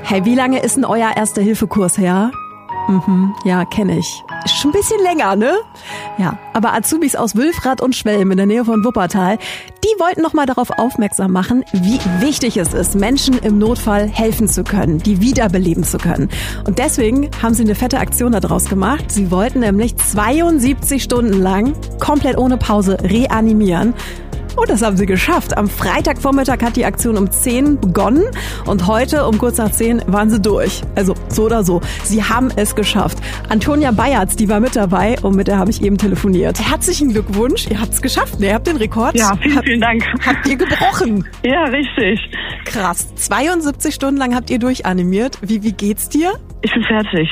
Hey, wie lange ist denn euer Erste-Hilfe-Kurs her? Ja, kenne ich. Ist schon ein bisschen länger, ne? Ja, aber Azubis aus Wülfrath und Schwelm in der Nähe von Wuppertal, die wollten noch mal darauf aufmerksam machen, wie wichtig es ist, Menschen im Notfall helfen zu können, die wiederbeleben zu können. Und deswegen haben sie eine fette Aktion daraus gemacht. Sie wollten nämlich 72 Stunden lang komplett ohne Pause reanimieren. Und das haben sie geschafft. Am Freitagvormittag hat die Aktion um 10 begonnen und heute um kurz nach 10 waren sie durch. Also so oder so. Sie haben es geschafft. Antonia Bayertz, die war mit dabei und mit der habe ich eben telefoniert. Herzlichen Glückwunsch, ihr habt es geschafft. Ihr habt den Rekord. Ja, vielen Dank. Habt ihr gebrochen. Ja, richtig. Krass. 72 Stunden lang habt ihr durchanimiert. Wie geht's dir? Ich bin fertig.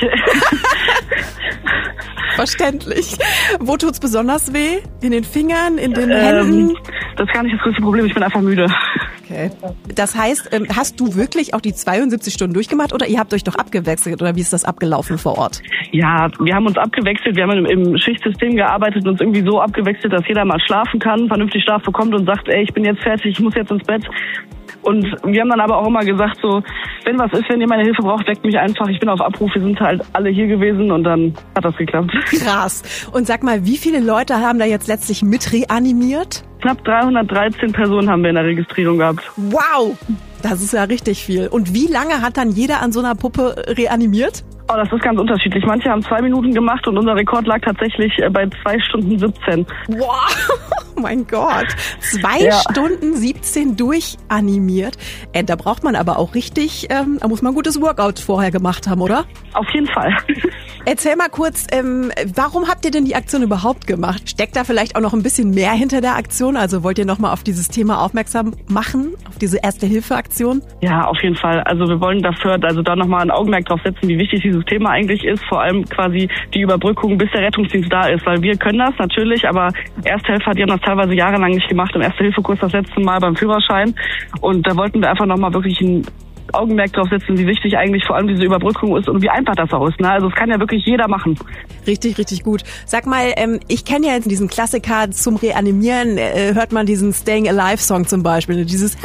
Verständlich. Wo tut's besonders weh? In den Fingern, in den Händen? Das ist gar nicht das größte Problem, ich bin einfach müde. Okay. Das heißt, hast du wirklich auch die 72 Stunden durchgemacht oder ihr habt euch doch abgewechselt oder wie ist das abgelaufen vor Ort? Ja, wir haben uns abgewechselt, wir haben im Schichtsystem gearbeitet und uns irgendwie so abgewechselt, dass jeder mal schlafen kann, vernünftig Schlaf bekommt und sagt, ey, ich bin jetzt fertig, ich muss jetzt ins Bett. Und wir haben dann aber auch immer gesagt, so, wenn was ist, wenn ihr meine Hilfe braucht, weckt mich einfach. Ich bin auf Abruf, wir sind halt alle hier gewesen und dann hat das geklappt. Krass. Und sag mal, wie viele Leute haben da jetzt letztlich mit reanimiert? Knapp 313 Personen haben wir in der Registrierung gehabt. Wow, das ist ja richtig viel. Und wie lange hat dann jeder an so einer Puppe reanimiert? Oh, das ist ganz unterschiedlich. Manche haben 2 Minuten gemacht und unser Rekord lag tatsächlich bei 2 Stunden 17. Wow, oh mein Gott. 2 Stunden 17 durchanimiert. Da braucht man aber auch richtig, da muss man ein gutes Workout vorher gemacht haben, oder? Auf jeden Fall. Erzähl mal kurz, warum habt ihr denn die Aktion überhaupt gemacht? Steckt da vielleicht auch noch ein bisschen mehr hinter der Aktion? Also wollt ihr noch mal auf dieses Thema aufmerksam machen, auf diese Erste-Hilfe-Aktion? Ja, auf jeden Fall. Also wir wollen dafür, da noch mal ein Augenmerk drauf setzen, wie wichtig dieses Thema eigentlich ist. Vor allem quasi die Überbrückung, bis der Rettungsdienst da ist. Weil wir können das natürlich, aber Ersthelfer, die haben das teilweise jahrelang nicht gemacht. Im Erste-Hilfe-Kurs das letzte Mal beim Führerschein. Und da wollten wir einfach noch mal wirklich ein Augenmerk drauf setzen, wie wichtig eigentlich vor allem diese Überbrückung ist und wie einfach das auch ist. Ne? Also es kann ja wirklich jeder machen. Richtig, richtig gut. Sag mal, ich kenne ja jetzt diesen Klassiker zum Reanimieren, hört man diesen Staying Alive Song zum Beispiel, dieses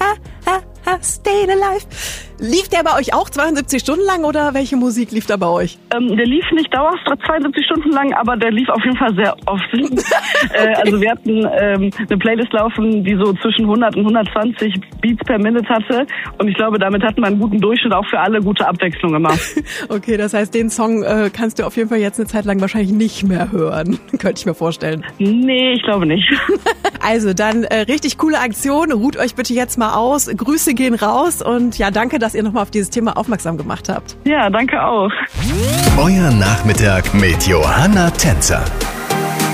Staying Alive. Lief der bei euch auch 72 Stunden lang oder welche Musik lief da bei euch? Der lief nicht dauerhaft 72 Stunden lang, aber der lief auf jeden Fall sehr oft. Also wir hatten eine Playlist laufen, die so zwischen 100 und 120 Beats per Minute hatte und ich glaube, damit hatten wir einen guten Durchschnitt, auch für alle gute Abwechslung immer. Okay, das heißt, den Song kannst du auf jeden Fall jetzt eine Zeit lang wahrscheinlich nicht mehr hören, könnte ich mir vorstellen. Nee, ich glaube nicht. Also dann richtig coole Aktion, ruht euch bitte jetzt mal aus, Grüße gehen raus und ja, danke, dass ihr nochmal auf dieses Thema aufmerksam gemacht habt. Ja, danke auch. Euer Nachmittag mit Johanna Tänzer.